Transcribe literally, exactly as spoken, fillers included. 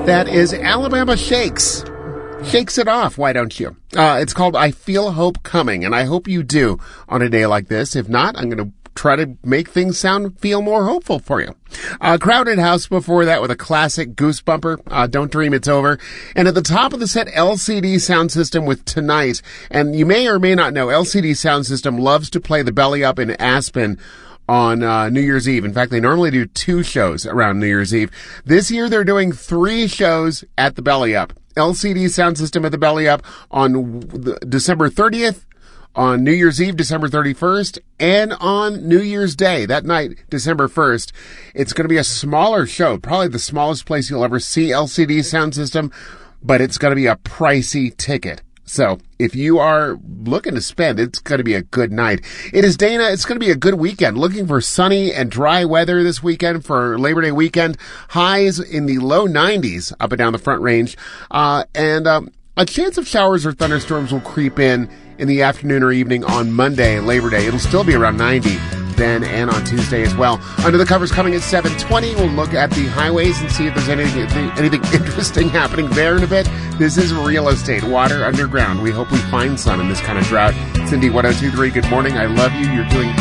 That is Alabama Shakes. Shakes it off, why don't you? Uh, it's called I Feel Hope Coming, and I hope you do on a day like this. If not, I'm going to try to make things sound, feel more hopeful for you. Uh, Crowded House before that with a classic Goose Bumper, uh, Don't Dream It's Over. And at the top of the set, L C D Sound System with Tonight. And you may or may not know, L C D Sound System loves to play the Belly Up in Aspen on uh, New Year's Eve. In fact, they normally do two shows around New Year's Eve. This year, they're doing three shows at the Belly Up. L C D Sound System at the Belly Up on the December thirtieth, on New Year's Eve, December thirty-first, and on New Year's Day, that night, December first. It's going to be a smaller show, probably the smallest place you'll ever see L C D Sound System, but it's going to be a pricey ticket. So if you are looking to spend, it's going to be a good night. It is Dana. It's going to be a good weekend. Looking for sunny and dry weather this weekend for Labor Day weekend. Highs in the low nineties up and down the Front Range. Uh, and um, a chance of showers or thunderstorms will creep in in the afternoon or evening on Monday, Labor Day. It'll still be around ninety then and on Tuesday as well. Under the Covers coming at seven twenty. We'll look at the highways and see if there's anything anything interesting happening there in a bit. This is real estate, water underground. We hope we find some in this kind of drought. Cindy one oh two point three, good morning. I love you. You're doing